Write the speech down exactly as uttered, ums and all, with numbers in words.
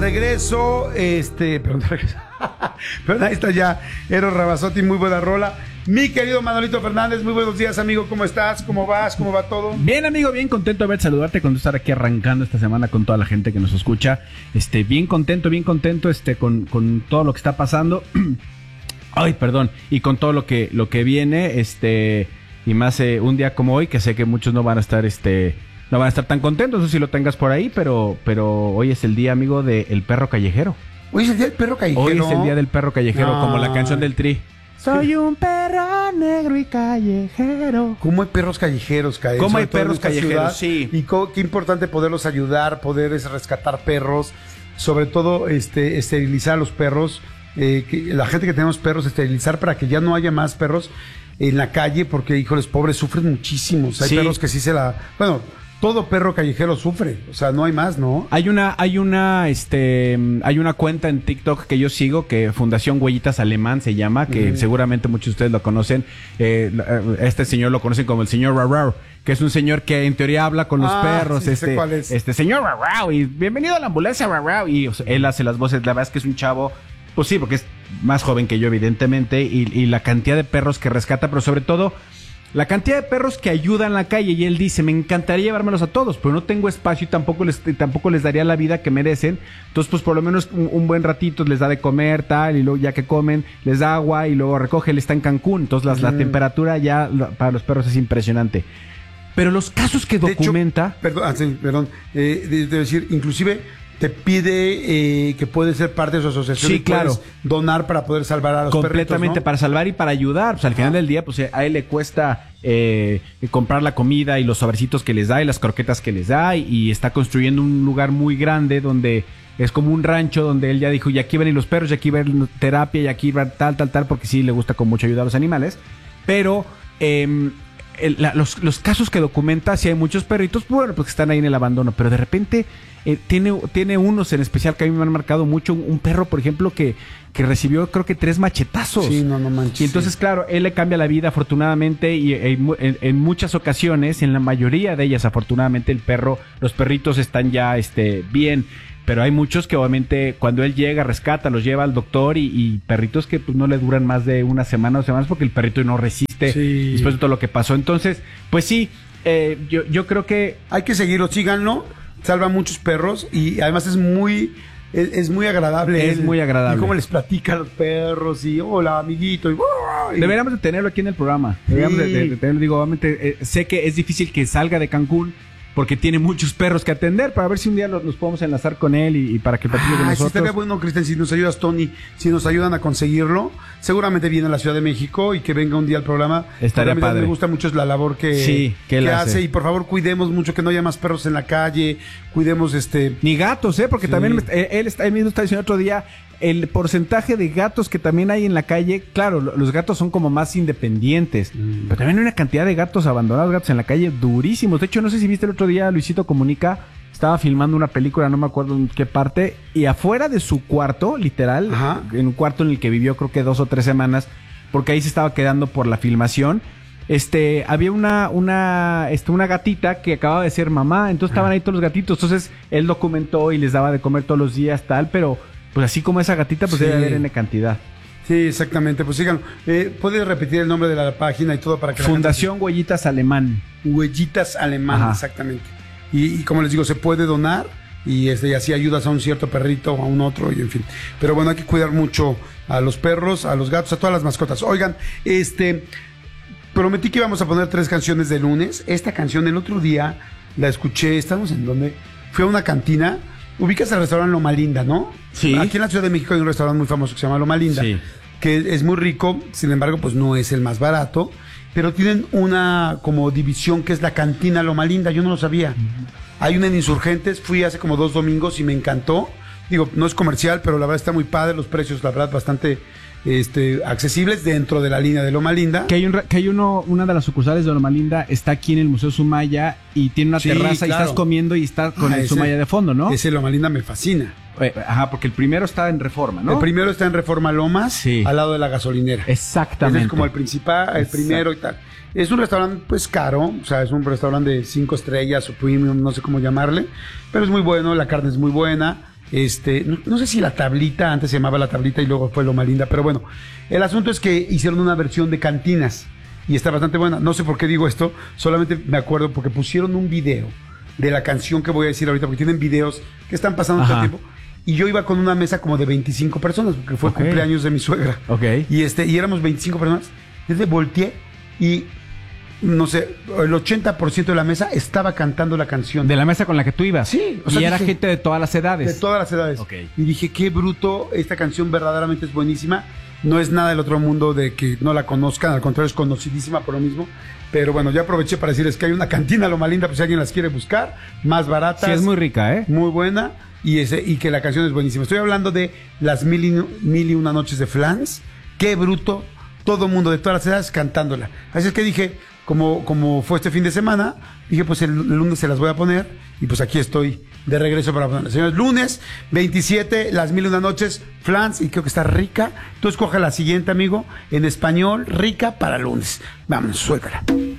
Regreso, este, perdón, regreso. Pero ahí está ya Eros Ramazzotti, muy buena rola. Mi querido Manolito Fernández, muy buenos días, amigo, ¿cómo estás? ¿Cómo vas? ¿Cómo va todo? Bien, amigo, bien contento de ver, saludarte, con estar aquí arrancando esta semana con toda la gente que nos escucha. Este, bien contento, bien contento, este, con, con todo lo que está pasando. Ay, perdón, y con todo lo que, lo que viene, este, y más eh, un día como hoy, que sé que muchos no van a estar, este, no van a estar tan contentos, no sé si lo tengas por ahí, pero, pero hoy es el día, amigo, del perro callejero. Hoy es el día del perro callejero. Hoy es el día del perro callejero, no. Como la canción del Tri. Soy un perro negro y callejero. ¿Cómo hay perros callejeros, Cae? ¿Cómo hay perros callejeros? Sí. Y co- qué importante poderlos ayudar, poder es, rescatar perros, sobre todo este, esterilizar a los perros. Eh, que la gente que tenemos perros, esterilizar para que ya no haya más perros en la calle, porque, híjoles, pobres, sufren muchísimo. O sea, hay Sí. perros que sí se la... Bueno, todo perro callejero sufre, o sea, no hay más, ¿no? Hay una, hay una, este, hay una cuenta en TikTok que yo sigo, que Fundación Huellitas Alemán se llama, que uh-huh. seguramente muchos de ustedes lo conocen. Eh, este señor lo conocen como el señor Rarau, que es un señor que en teoría habla con los ah, perros. Sí, este, sé cuál es. este señor Rarau, y bienvenido a la ambulancia Rarau, y o sea, él hace las voces. La verdad es que es un chavo, pues sí, porque es más joven que yo, evidentemente, y, y la cantidad de perros que rescata, pero sobre todo la cantidad de perros que ayudan en la calle. Y él dice, me encantaría llevármelos a todos, pero no tengo espacio y tampoco les, tampoco les daría la vida que merecen. Entonces, pues por lo menos un, un buen ratito les da de comer, tal, y luego ya que comen, les da agua y luego recoge. Él está en Cancún, entonces las, mm. la temperatura ya para los perros es impresionante. Pero los casos que documenta... De hecho, perdón, ah, sí, perdón eh, de, de decir, inclusive... te pide eh, que puedes ser parte de su asociación. Sí, y claro. Puedes donar para poder salvar a los completamente perritos, ¿no? Para salvar y para ayudar. Pues al final del día, pues a él le cuesta eh, comprar la comida y los sobrecitos que les da y las croquetas que les da, y, y está construyendo un lugar muy grande donde es como un rancho donde él ya dijo, y aquí van a ir los perros, y aquí va a ir terapia, y aquí va tal, tal, tal, porque sí le gusta con mucho ayudar a los animales. Pero eh, el, la, los, los casos que documenta, si hay muchos perritos, bueno, pues están ahí en el abandono, pero de repente... Eh, tiene, tiene unos en especial que a mí me han marcado mucho. Un, un perro, por ejemplo, que, que recibió creo que tres machetazos. Sí, no, no manches. Y entonces, sí. claro, él le cambia la vida, afortunadamente, y en, en, en muchas ocasiones, en la mayoría de ellas, afortunadamente, el perro, los perritos están ya este, bien. Pero hay muchos que obviamente cuando él llega, rescata, los lleva al doctor, y, y perritos que pues no le duran más de una semana o semanas porque el perrito no resiste sí. después de todo lo que pasó. Entonces, pues sí, eh, yo, yo creo que... hay que seguirlo, síganlo. Salva muchos perros y además es muy es, es muy agradable. Es él, muy agradable. Y cómo les platica a los perros y hola, amiguito. Y, y... Deberíamos de tenerlo aquí en el programa. Deberíamos sí. de, de tenerlo. Digo, obviamente, eh, sé que es difícil que salga de Cancún porque tiene muchos perros que atender, para ver si un día los, nos podemos enlazar con él y, y para que platique con ah, nosotros. Sí, estaría bueno, Cristian, si nos ayudas, Tony, si nos ayudan a conseguirlo. Seguramente viene a la Ciudad de México y que venga un día al programa. Estaría padre. Me gusta mucho la labor que, sí, que, que hace. hace. Y por favor, cuidemos mucho que no haya más perros en la calle. Cuidemos este... ni gatos, ¿eh? Porque sí. también él, él, está, él mismo está diciendo otro día el porcentaje de gatos que también hay en la calle. Claro, los gatos son como más independientes, mm. pero también hay una cantidad de gatos abandonados, gatos en la calle durísimos. De hecho, no sé si viste el otro día, Luisito Comunica estaba filmando una película, no me acuerdo en qué parte, y afuera de su cuarto, literal, Ajá. en un cuarto en el que vivió creo que dos o tres semanas, porque ahí se estaba quedando por la filmación, este, había una, una, este, una gatita que acababa de ser mamá, entonces estaban ahí todos los gatitos. Entonces él documentó y les daba de comer todos los días, tal, pero pues así como esa gatita, pues sí. debe haber en cantidad. Sí, exactamente, pues síganlo. Eh, ¿Puedes repetir el nombre de la página y todo para que Fundación gente... Huellitas Alemán. Huellitas Alemán, Ajá. exactamente. Y, y como les digo, se puede donar y, este, y así ayudas a un cierto perrito o a un otro, y en fin. Pero bueno, hay que cuidar mucho a los perros, a los gatos, a todas las mascotas. Oigan, este, prometí que íbamos a poner tres canciones de lunes. Esta canción el otro día la escuché, ¿estamos en dónde? Fui a una cantina. Ubicas el restaurante Loma Linda, ¿no? Sí. Aquí en la Ciudad de México hay un restaurante muy famoso que se llama Loma Linda. Sí. Que es muy rico, sin embargo, pues no es el más barato. Pero tienen una como división que es la cantina Loma Linda, yo no lo sabía. Uh-huh. Hay una en Insurgentes, fui hace como dos domingos y me encantó. Digo, no es comercial, pero la verdad está muy padre, los precios, la verdad, bastante este, accesibles dentro de la línea de Loma Linda. Que hay, un, que hay uno, una de las sucursales de Loma Linda está aquí en el Museo Sumaya y tiene una sí, terraza claro. y estás comiendo y estás con ah, el ese, Sumaya de fondo, ¿no? Ese Loma Linda me fascina. Eh, ajá, porque el primero está en Reforma, ¿no? El primero está en Reforma Lomas, sí. al lado de la gasolinera. Exactamente. Ese es como el principal, el Exacto. primero y tal. Es un restaurante pues caro, o sea, es un restaurante de cinco estrellas o premium, no sé cómo llamarle, pero es muy bueno, la carne es muy buena. este, no, no sé si La Tablita, antes se llamaba La Tablita y luego fue Loma Linda, pero bueno, el asunto es que hicieron una versión de Cantinas y está bastante buena. No sé por qué digo esto, solamente me acuerdo porque pusieron un video de la canción que voy a decir ahorita, porque tienen videos que están pasando todo el tiempo. Y yo iba con una mesa como de veinticinco personas, porque fue okay. cumpleaños de mi suegra. Okay. Y este, y éramos veinticinco personas. Entonces volteé y, no sé, el ochenta por ciento de la mesa estaba cantando la canción. ¿De la mesa con la que tú ibas? Sí. O sea, y era dije, gente de todas las edades. De todas las edades. Okay. Y dije, qué bruto, esta canción verdaderamente es buenísima. No es nada del otro mundo de que no la conozcan, al contrario, es conocidísima por lo mismo. Pero bueno, ya aproveché para decirles que hay una cantina Loma Linda, pues si alguien las quiere buscar, más baratas. Sí, es muy rica, ¿eh? Muy buena. Y, ese, y que la canción es buenísima. Estoy hablando de las mil y, mil y una noches de Flans. Qué bruto. Todo mundo de todas las edades cantándola. Así es que dije, como, como fue este fin de semana, dije, pues el, el lunes se las voy a poner. Y pues aquí estoy de regreso para ponerlas. Señores, lunes veintisiete, las mil y una noches, Flans. Y creo que está rica. Tú escoge la siguiente, amigo. En español, rica para lunes. Vámonos, suéltala.